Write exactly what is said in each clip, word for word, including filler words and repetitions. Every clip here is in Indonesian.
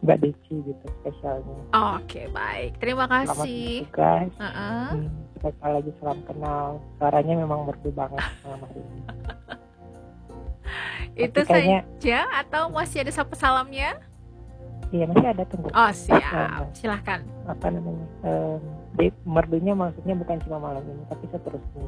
Mbak Deci gitu spesialnya. Oke, baik. Terima Selamat kasih. bertugas. Uh-uh. Hmm, spesial lagi salam kenal. Suaranya memang merdu banget malam hari ini. Itu Tapi kayaknya saja atau masih ada sapa salamnya? iya masih ada, tunggu. Oh, siap. Uh, Silahkan. apa namanya? Um, di- merdunya maksudnya bukan cuma malam ini, tapi seterusnya.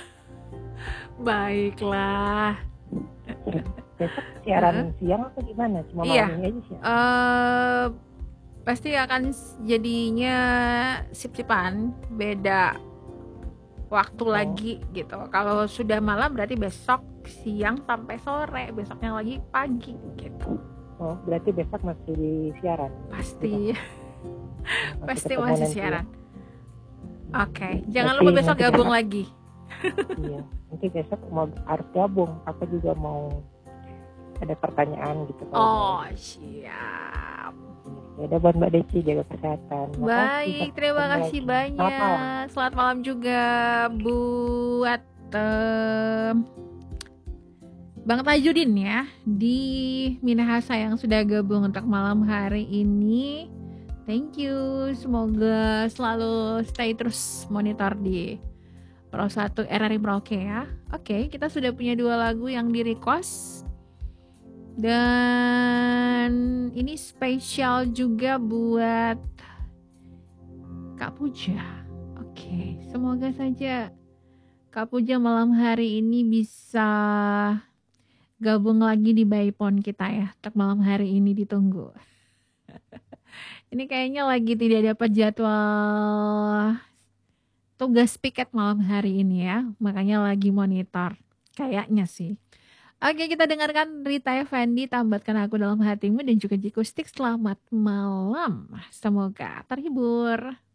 Baiklah. Besok siaran Uh-uh. siang atau gimana? Cuma Iya. malam ini aja sih. Uh, pasti akan jadinya sip-sipan, beda waktu Oh. lagi gitu. Kalau sudah malam berarti besok siang sampai sore, besoknya lagi pagi gitu. Oh, berarti besok masih di siaran? Pasti. Masih Pasti ketemu masih nanti ya? siaran. Oke, jangan Berarti lupa besok nanti gabung besok- lagi. Iya, nanti besok mau harus gabung. Aku juga mau ada pertanyaan gitu. kalau Oh, mau. siap. Ya udah, buat Mbak Deci, jaga kesehatan. Makasih, Baik, sampai terima ketemu kasih lagi. banyak. Selamat malam. Selamat malam juga buat em, Bang Tajudin ya di Minahasa yang sudah gabung untuk malam hari ini. Thank you. Semoga selalu stay terus monitor di Pro satu R R I Merauke ya. Oke, kita sudah punya dua lagu yang di request. Dan ini spesial juga buat Kak Puja. Oke, semoga saja Kak Puja malam hari ini bisa gabung lagi di Baipon kita ya. Untuk malam hari ini ditunggu. Ini kayaknya lagi tidak dapat jadwal tugas piket malam hari ini ya. Makanya lagi monitor. Kayaknya sih. Oke, kita dengarkan Rita Effendi, Tambatkan Aku Dalam Hatimu, dan juga Jikustik. Selamat malam. Semoga terhibur.